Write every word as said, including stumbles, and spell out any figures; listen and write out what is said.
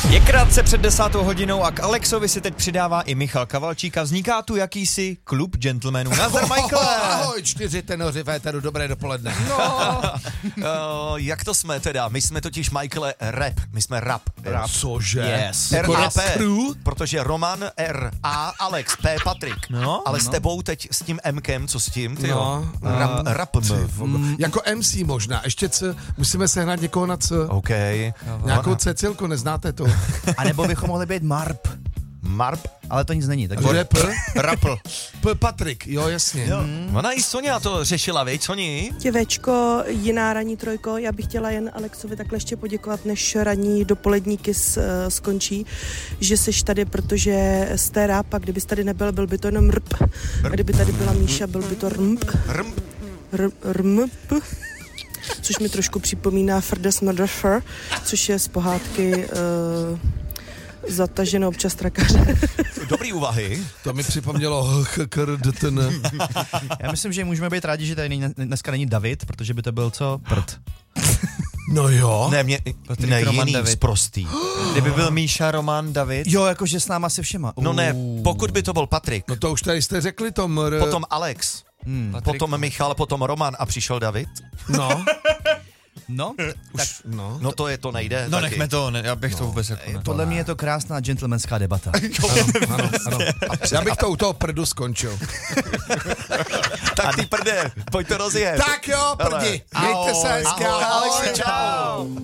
Je krátce před desátou hodinou a k Alexovi si teď přidává i Michal Kavalčík a vzniká tu jakýsi klub gentlemanů. Nazdar, Michael! Ahoj, čtyři tenoři véteru, dobré dopoledne. No, uh, jak to jsme teda? My jsme totiž, Michaele, rap. My jsme rap. Rap. Cože? Yes. R A P, crew? protože Roman R, A, Alex, P, Patrik. No, Ale no. s tebou teď s tím Mkem, co s tím, ty jo? No, Rap, rap M. Mm. Jako M C možná, ještě C, musíme sehnat někoho na C. OK. Nějakou Cecilku, neznáte to? A nebo bychom mohli být Marp, Marp? ale to nic není. Tak Kdo je P? Rapl. P. Patrik, jo, jasně. Jo. Ona i Sonia to řešila, vej, Soni? Těvečko, jiná ranní trojko, já bych chtěla jen Alexovi takhle ještě poděkovat, než ranní dopolední kys uh, skončí, že seš tady, protože jste rap a kdybys tady nebyl, byl by to jenom rp. A kdyby tady byla Míša, byl by to rmp. Rmp. R- rmp. Což mi trošku připomíná Frdes Motherfer, což je z pohádky uh, zataženo občas trakaře. Dobrý úvahy. To mi připomnělo H K R D T N. Já myslím, že můžeme být rádi, že tady není, dneska není David, protože by to byl co? Prd. No jo. Ne, mě, Patrik, ne, Roman, jiný, David. sprostý. Kdyby byl Míša, Roman, David. Jo, jakože s náma se všema. No ne, pokud by to byl Patrik, No to už tady jste řekli to mr... potom Alex, Hmm. potom Michal, potom Roman a přišel David. No, No, tak no. No to je, to nejde. No taky. nechme to, ne, já bych to vůbec jako ne. podle mě je to krásná gentlemanská debata. Ano, ano. Já bych to u toho prdu skončil. Tak ty prde, pojď to rozjet. Tak jo, prdi. Mějte se hezky. Ahoj, Ahoj. Alexi, čau.